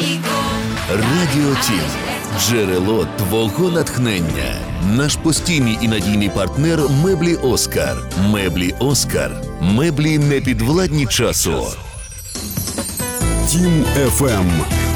Радіо Тім. Джерело твого натхнення. Наш постійний і надійний партнер меблі Оскар. Меблі Оскар. Меблі непідвладні часу. Тім FM.